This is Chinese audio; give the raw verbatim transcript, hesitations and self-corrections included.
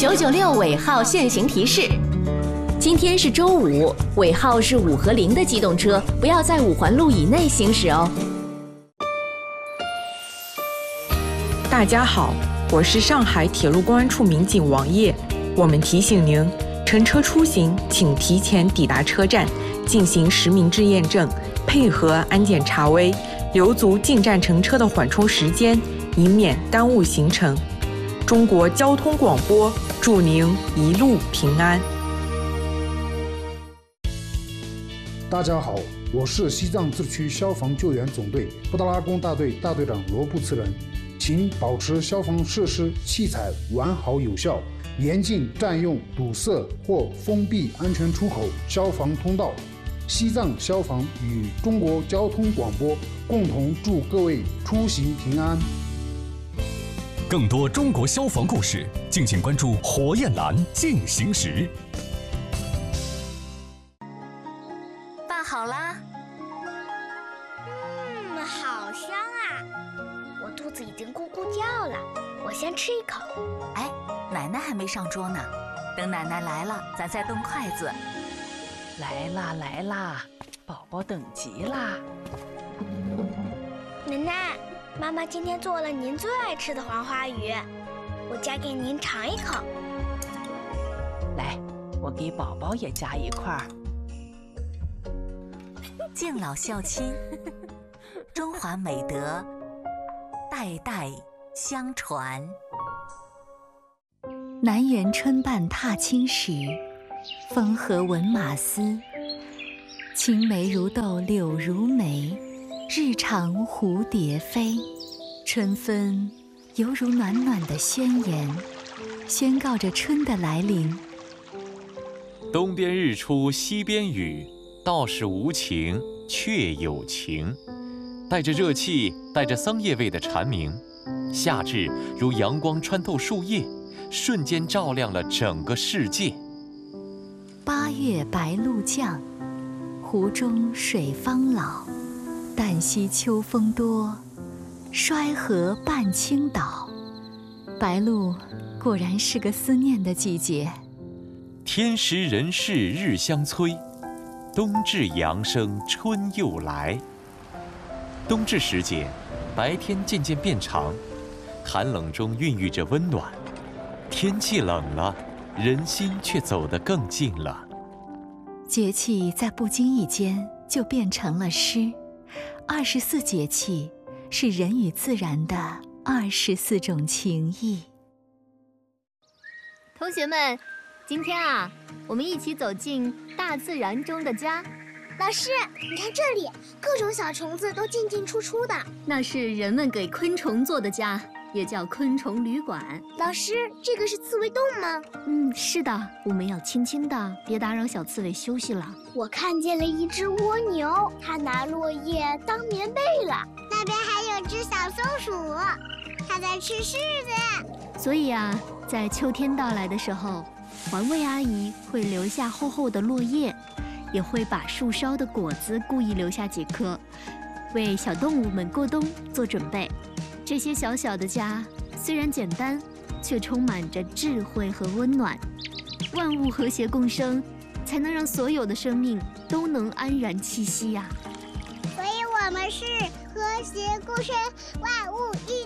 九九六尾号限行提示：今天是周五，尾号是五和零的机动车不要在五环路以内行驶哦。 大家好，我是上海铁路公安处民警王烨。我们提醒您，乘车出行请提前抵达车站，进行实名制验证，配合安检查微，留足进站乘车的缓冲时间，以免耽误行程。中国交通广播祝您一路平安。 大家好，我是西藏自治区消防救援总队布达拉宫大队大队长罗布次仁，请保持消防设施器材完好有效，严禁占用、堵塞或封闭安全出口、消防通道。西藏消防与中国交通广播共同祝各位出行平安。 更多中国消防故事，敬请关注火焰蓝进行时。 拌好啦。 嗯，好香啊！我肚子已经咕咕叫了，我先吃一口。 哎，奶奶还没上桌呢，等奶奶来了，咱再动筷子。 来啦来啦，宝宝等急啦！ 奶奶，妈妈今天做了您最爱吃的黄花鱼，我夹给您尝一口。 来，我给宝宝也夹一块儿。 敬老孝亲，中华美德代代相传。 南园春半踏青时，风和闻马嘶。青梅如豆柳如眉，日长蝴蝶飞。春分犹如暖暖的宣言，宣告着春的来临。 东边日出西边雨，道是无晴却有晴。带着热气，带着桑叶味的蝉鸣，夏至如阳光穿透树叶，瞬间照亮了整个世界。 八月白露降，湖中水方老。旦夕秋风多，衰河半倾倒。白露果然是个思念的季节。 天时人事日相催，冬至阳生春又来。冬至时节，白天渐渐变长，寒冷中孕育着温暖。天气冷了，人心却走得更近了。 节气在不经意间就变成了诗。二十四节气是人与自然的二十四种情谊。 同学们，今天啊，我们一起走进大自然中的家。 老师，你看这里，各种小虫子都进进出出的。 那是人们给昆虫做的家，也叫昆虫旅馆。 老师，这个是刺猬洞吗？ 嗯，是的，我们要轻轻的，别打扰小刺猬休息了。 我看见了一只蜗牛，它拿落叶当棉被了。那边还有只小松鼠，它在吃柿子。 所以啊，在秋天到来的时候，环卫阿姨会留下厚厚的落叶，也会把树梢的果子故意留下几颗，为小动物们过冬做准备。这些小小的家虽然简单，却充满着智慧和温暖。万物和谐共生，才能让所有的生命都能安然栖息呀。 所以我们是和谐共生，万物一